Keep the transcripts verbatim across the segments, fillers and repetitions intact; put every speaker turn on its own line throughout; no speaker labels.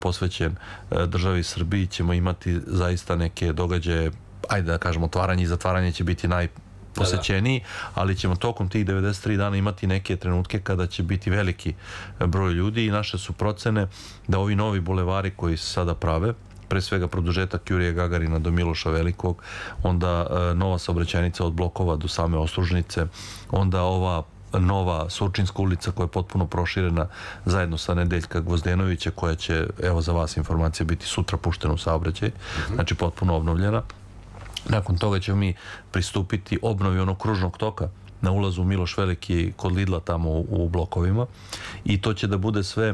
posvećen državi Srbiji, ćemo imati zaista neke događaje, ajde da kažemo, otvaranje i zatvaranje će biti najposećeniji, ali ćemo tokom tih devedeset tri dana imati neke trenutke kada će biti veliki broj ljudi i naše su procene da ovi novi bulevari koji se sada prave, pre svega produžetak Jurija Gagarina do Miloša Velikog, onda nova saobraćajnica od Blokova do same Ostružnice, onda ova nova Surčinska ulica koja je potpuno proširena zajedno sa Nedeljka Gvozdenovića koja će, evo za vas informacija, biti sutra puštena u saobraćaj, znači potpuno obnovljena. Nakon toga ćemo mi pristupiti obnovi onog kružnog toka na ulazu Miloš Veliki kod Lidla tamo u blokovima i to će da bude sve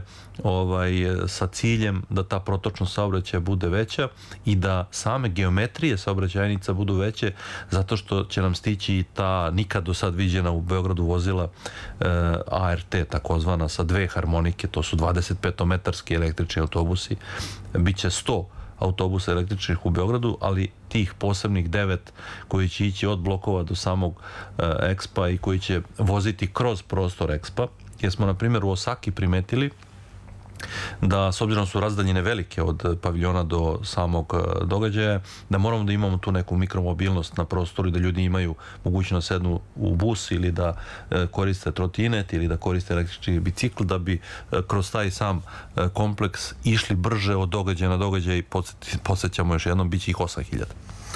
sa ciljem da ta protočnost saobraćaja bude veća i da same geometrije saobraćajnica budu veće zato što će nam stići i ta nikad do sad viđena u Beogradu vozila A R T takozvana sa dve harmonike, to su dvadeset petometarski električni autobusi, bit će sto autobusa električnih u Beogradu, ali tih posebnih devet koji će ići od Blokova do samog Expa i koji će voziti kroz prostor Expa, jer smo na primjer u Osaki primetili da, s obzirom su razdaljine velike od paviljona do samog događaja, da moramo da imamo tu neku mikromobilnost na prostoru i da ljudi imaju mogućnost sednu u bus ili da koriste trotinet ili da koriste električni bicikl da bi kroz taj sam kompleks išli brže od događaja na događaj i podsjećamo još jednom, bit će ih osam hiljada.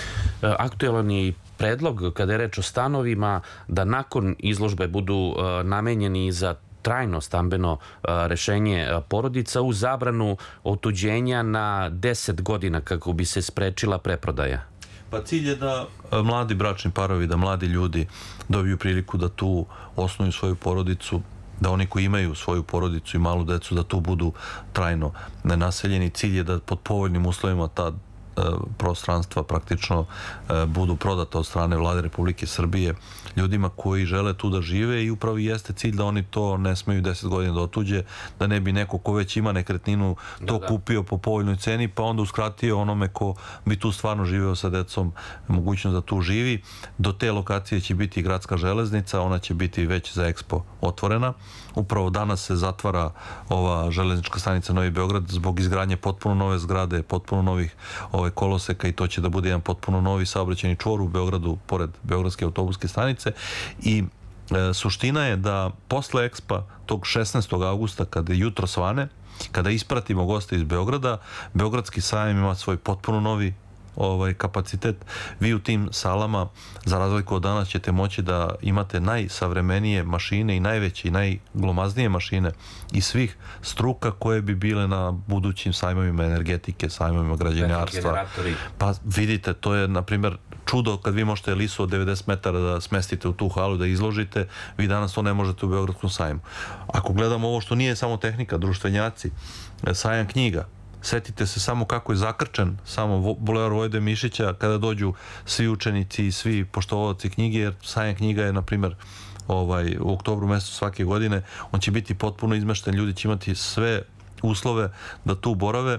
Aktualan je i predlog kada je reč o stanovima da nakon izložbe budu namenjeni za trajno stambeno rešenje porodica u zabranu otuđenja na deset godina kako bi se sprečila preprodaja.
Pa cilj je da mladi bračni parovi, da mladi ljudi dobiju priliku da tu osnuju svoju porodicu, da oni koji imaju svoju porodicu i malu decu da tu budu trajno naseljeni. Cilj je da pod povoljnim uslovima ta prostranstva praktično budu prodata od strane Vlade Republike Srbije ljudima koji žele tu da žive i upravo jeste cilj da oni to ne smeju deset godina da otuđe, da ne bi neko ko već ima nekretninu to kupio po povoljnoj ceni pa onda uskratio onome ko bi tu stvarno živeo sa decom mogućnost da tu živi. Do te lokacije će biti gradska železnica, ona će biti već za Expo otvorena. Upravo danas se zatvara ova železnička stanica Novi Beograd zbog izgradnje potpuno nove zgrade, potpuno novih koloseka i to će da bude jedan potpuno novi saobraćajni čvor u Beogradu pored Beogradske autobuske stanice i suština je da posle Expa tog šesnaestog avgusta kada je jutro svane, kada ispratimo goste iz Beograda, Beogradski sajam ima svoj potpuno novi kapacitet. Vi u tim salama, za razliku od danas, ćete moći da imate najsavremenije mašine i najveće i najglomaznije mašine iz svih struka koje bi bile na budućim sajmovima energetike, sajmovima građevinarstva. Pa vidite, to je, na primjer, čudo kad vi možete lisu od devedeset metara da smestite u tu halu, da izložite, vi danas to ne možete u Beogradskom sajmu. Ako gledamo ovo što nije samo tehnika, društvenjaci, sajam knjiga, setite se samo kako je zakrčen samo Bulevar Vojvode Mišića kada dođu svi učenici i svi poštovaoci knjige, jer sajam knjiga je, na primjer, u oktobru mesecu svake godine, on će biti potpuno izmešten, ljudi će imati sve uslove da tu borave,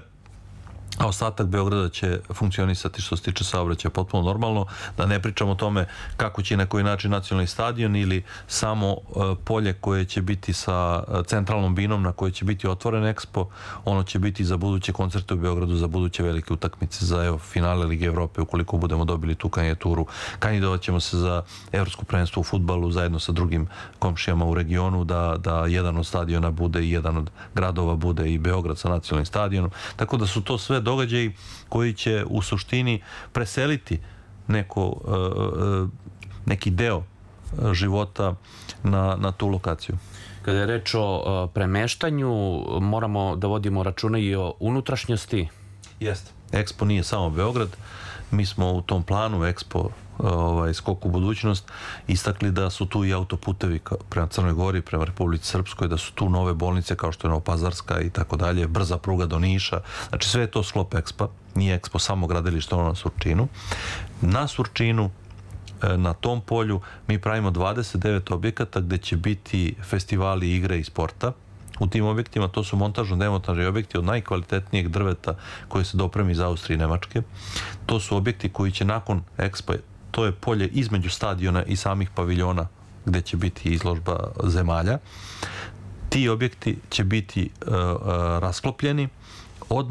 a ostatak Beograda će funkcionisati što se tiče saobraćaja potpuno normalno, da ne pričamo o tome kako će na koji način nacionalni stadion ili samo polje koje će biti sa centralnom binom na koje će biti otvoren Expo, ono će biti za buduće koncerte u Beogradu, za buduće velike utakmice, za finale Lige Evrope, ukoliko budemo dobili tu kandidaturu. Kandidovat ćemo se za evropsko prvenstvo u fudbalu zajedno sa drugim komšijama u regionu, da jedan od stadiona bude i jedan od gradova bude i Beograd sa nacionalnim stadionom. Tako da su to sve događaji koji će u suštini preseliti neki deo života na tu lokaciju.
Kada je reč o premeštanju, moramo da vodimo računa i o unutrašnjosti.
Jeste. Expo nije samo Beograd. Mi smo u tom planu Expo skok u budućnost istakli da su tu i autoputevi prema Crnoj Gori, prema Republici Srpskoj, da su tu nove bolnice kao što je Novopazarska i tako dalje, brza pruga do Niša. Znači sve je to sklop Expa. Nije Expo samo gradilište ono na Surčinu. Na Surčinu, na tom polju, mi pravimo dvadeset devet objekata gde će biti festivali igre i sporta. U tim objektima to su montažno-demontažni objekti od najkvalitetnijeg drveta koje se dopremi iz Austrije i Nemačke. To su objekti koji će nakon Expo, to je polje između stadiona i samih paviljona gde će biti izložba zemalja. Ti objekti će biti rasklopljeni